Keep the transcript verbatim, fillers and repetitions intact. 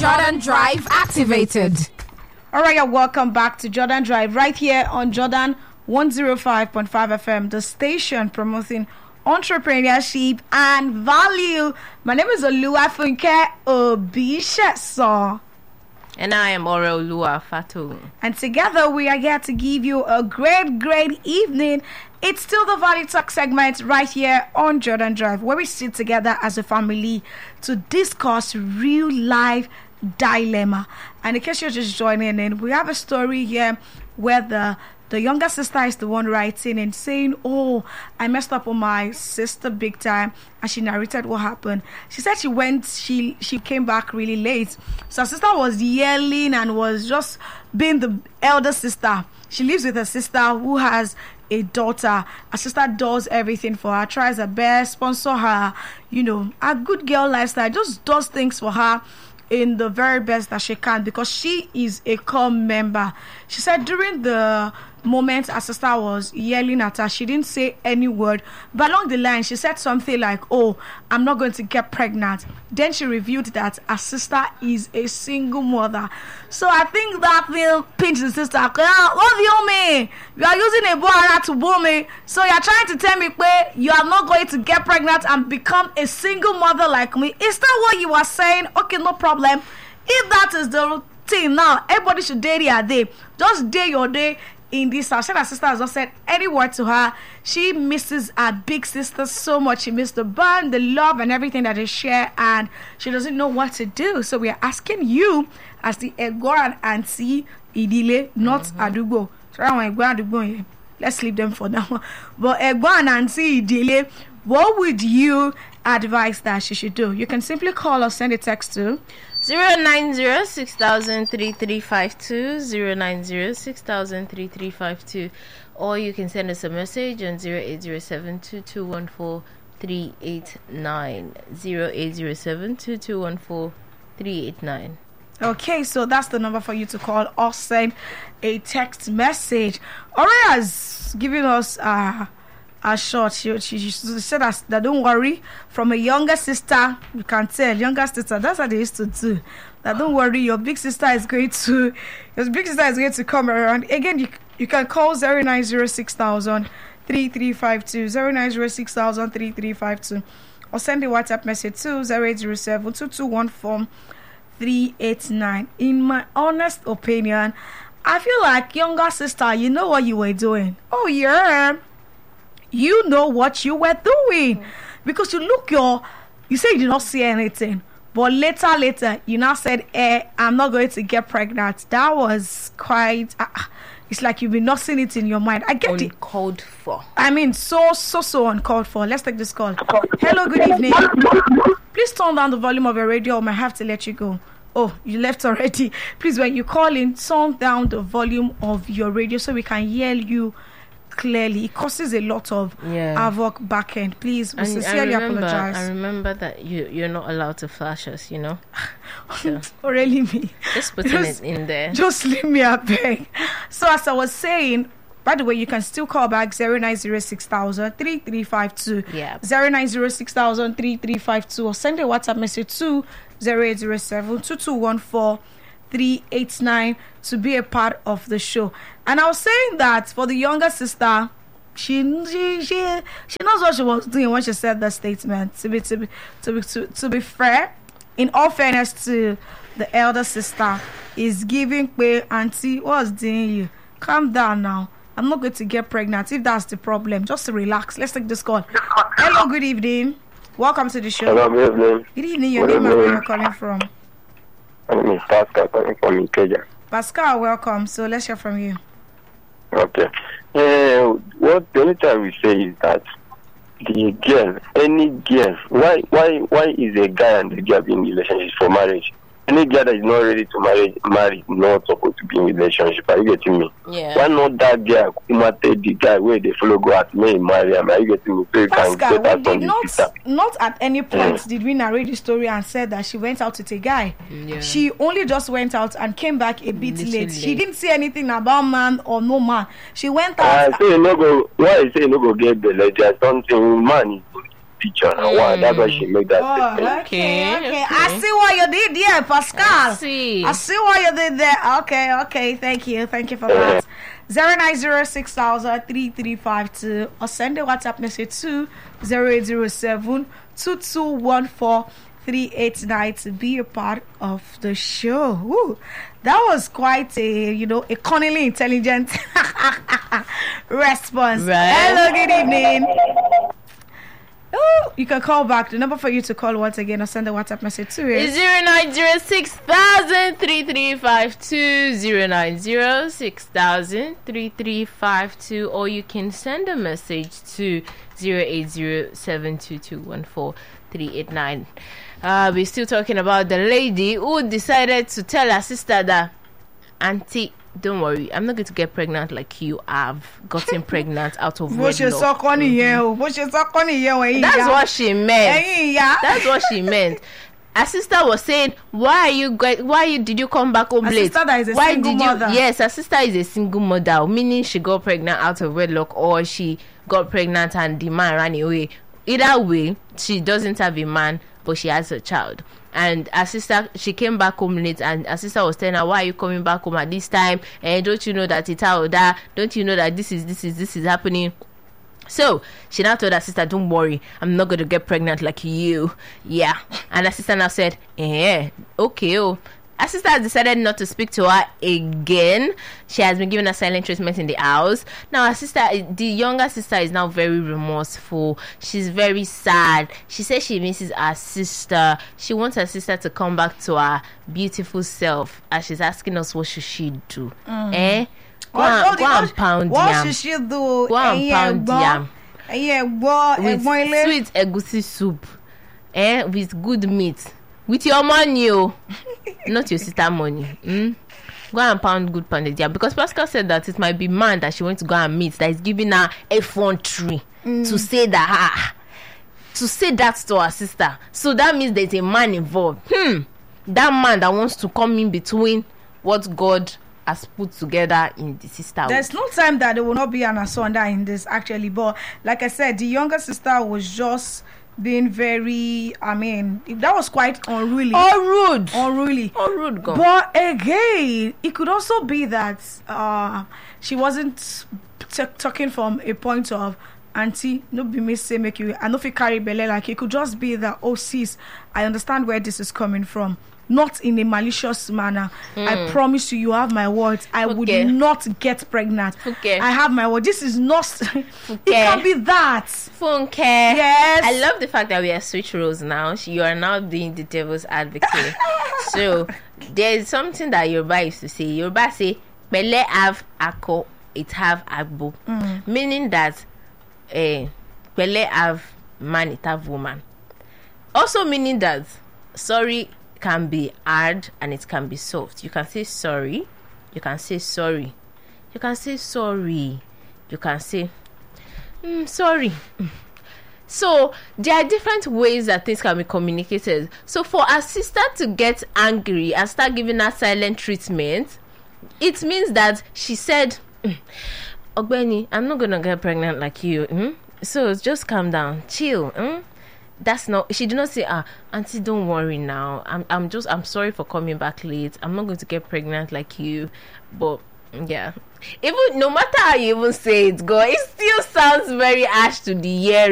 Jordan Drive activated. All right, you're welcome back to Jordan Drive right here on Jordan one oh five point five F M, the station promoting entrepreneurship and value. My name is Oluwafunke Obisheso. And I am Oreolua Fatu. And together we are here to give you a great, great evening. It's still the Value Talk segment right here on Jordan Drive, where we sit together as a family to discuss real life dilemma. And in case you're just joining in, we have a story here where the The younger sister is the one writing and saying, oh, I messed up on my sister big time. And she narrated what happened. She said she went, she she came back really late. So her sister was yelling and was just being the elder sister. She lives with her sister who has a daughter. Her sister does everything for her, tries her best, sponsor her, you know, a good girl lifestyle, just does things for her in the very best that she can because she is a core member. She said during the moment her sister was yelling at her, she didn't say any word, but along the line she said something like, oh, I'm not going to get pregnant. Then she revealed that her sister is a single mother. So I think that will pinch the sister. What do you mean? You are using a boy to boo me, so you're trying to tell me where you are not going to get pregnant and become a single mother like me? Is that what you are saying? Okay, no problem. If that is the thing now, everybody should day their day. Just day your day in this house. Her sister has not said any word to her. She misses her big sister so much. She missed the bond, the love, and everything that they share, and she doesn't know what to do. So we are asking you, as the Egor and Auntie Idile, not mm-hmm. Adugo. Sorry, I want Egor and Adugo. Let's leave them for now. But Egor and Auntie Idile, what would you advise that she should do? You can simply call or send a text to zero nine zero six thousand three three five two, zero nine zero six thousand three three five two, or you can send us a message on zero eight zero seven two two one four three eight nine, zero eight zero seven two two one four three eight nine. Okay, so that's the number for you to call or send a text message. Aurea's giving us uh a short. She, she, she said that, that don't worry, from a younger sister, you can tell, younger sister, that's what they used to do. That don't worry, your big sister is going to, your big sister is going to come around. Again, you you can call zero nine zero six thousand three three five two, zero nine zero six thousand three three five two, or send a WhatsApp message to zero eight zero seven two two one four three eight nine. In my honest opinion, I feel like younger sister, you know what you were doing. Oh yeah. You know what you were doing mm. because you look your, you say you did not see anything, but later, later, you now said, eh, I'm not going to get pregnant. That was quite, uh, it's like you've been not seeing it in your mind. I get it. Uncalled for. I mean, so, so, so uncalled for. Let's take this call. Hello, good evening. Please turn down the volume of your radio, or I have to let you go. Oh, you left already. Please, when you call in, turn down the volume of your radio so we can hear you clearly. It causes a lot of yeah. havoc back end. Please, we and sincerely I remember, apologize. I remember that you, you're not allowed to flash us, you know? So, oh, really me? Just putting just, it in there. Just leave me a beg. So as I was saying, by the way, you can still call back zero nine zero six thousand three three five two, yeah. zero nine zero six thousand three three five two, or send a WhatsApp message to zero eight zero seven two two one four three eight nine to be a part of the show. And I was saying that for the younger sister, she she she, she knows what she was doing when she said that statement. To be to be to be to, to be fair, in all fairness to the elder sister, is giving way. Auntie, what's doing you? Calm down now. I'm not going to get pregnant. If that's the problem, just relax. Let's take this call. Hello, good evening. Welcome to the show. Hello, good evening. Good evening. Your good name and evening. where you're calling from? My name is Pascal, calling from Ikeja. Pascal, welcome. So let's hear from you. Okay. Uh, what the only time we say is that the girl, any girl, why, why, why is a guy and the girl being in relationship for marriage? Any girl that is not ready to marry, marry, not supposed to be in relationship. Are you getting me? Yeah. Why not that girl who take the guy where they follow go at me marry him? Are you getting me? So you Pascal, can get we did not, sister. not at any point Mm. did we narrate the story and said that she went out with a guy. Yeah. She only just went out and came back a bit Little late. She late. didn't say anything about man or no man. She went I out. say you no go. Why you say you no go get the ledger? Something man is picture. Mm. Wow, that's why she made that Oh, statement. okay, Okay, okay. okay. I see what you did there, Pascal. I see. I see what you did there. Okay, okay. Thank you. Thank you for that. zero nine zero six thousand three three five two or send a WhatsApp message to zero eight zero seven two two one four three eight nine to be a part of the show. Ooh, that was quite a, you know, a cunningly intelligent response. Right. Hello, good evening. Oh, you can call back. The number for you to call once again or send a WhatsApp message to is Zero nine zero six thousand three three five two zero nine zero six thousand three three five two, or you can send a message to zero eight zero seven two two one four three eight nine. Uh, we're still talking about the lady who decided to tell her sister that, Auntie, don't worry, I'm not going to get pregnant like you have gotten pregnant out of bó ṣe sọ wedlock. kọ́ nìyẹn o bó ṣe sọ kọ́ nìyẹn o ẹ̀yin That's ìyá. what she meant. ẹ̀yin ìyá. That's what she meant. Her sister was saying, "Why are you going? Why you, did you come back home Her late? sister that is a why single did mother." you?" Yes, her sister is a single mother, meaning she got pregnant out of wedlock, or she got pregnant and the man ran away. Either way, she doesn't have a man, but she has a child. And her sister, she came back home late, and her sister was telling her, "Why are you coming back home at this time? And don't you know that it's out there? Don't you know that this is this is this is happening?" So she now told her sister, "Don't worry, I'm not going to get pregnant like you." Yeah. And her sister now said, "Eh, okay." Oh. Her sister has decided not to speak to her again. She has been given a silent treatment in the house. Now her sister, the younger sister, is now very remorseful. She's very sad. She says she misses her sister. She wants her sister to come back to her beautiful self. And she's asking us, what should she do? Mm. Eh? Go, What- and, what go did- and pound what yam. should she do? Go and Ẹ̀yin pound ẹ̀gbọ́n, yam. ẹ̀yin ẹ̀gbọ́n, With ẹ̀gbọ́n ilé. sweet egusi soup, eh, with good meat, with your money, oh, not your sister money. Mm? Go and pound good pounded yam, because Pascal said that it might be man that she went to go and meet that is giving her a phone tree Mm. to say that ah, to say that to her sister. So that means there's a man involved. Hmm, that man that wants to come in between what God has put together in the sisterhood. There's no time that there will not be an asunder in this, actually. But like I said, the younger sister was just being very, I mean, that was quite unruly. Oh, rude. Unruly. Oh, rude, God. But again, it could also be that uh, she wasn't t- talking from a point of, Auntie, no be me say make you, I know if you carry belly, like it could just be that, oh sis, I understand where this is coming from. Not in a malicious manner. I promise you, you have my words. I Okay. would not get pregnant. Okay. I have my word. This is not. It Okay. can be that. Funke. Yes. I love the fact that we are switch roles now. You are now being the devil's advocate. So there's something that Yoruba used to say. Yoruba say, "Pele have ako, it have agbo," Mm. meaning that eh, Pele have man, it have woman. Also meaning that sorry can be hard and it can be soft. You can say sorry. You can say sorry. You can say sorry. You can say mm, sorry. So there are different ways that things can be communicated. So for our sister to get angry and start giving her silent treatment, it means that she said, "Mm, Ogbeni, I'm not gonna get pregnant like you. Mm? So just calm down, chill." Mm? That's not. She did not say, "Ah, Auntie, don't worry now. I'm, I'm just, I'm sorry for coming back late. I'm not going to get pregnant like you." But yeah, even no matter how you even say it, girl, it still sounds very harsh to the ear.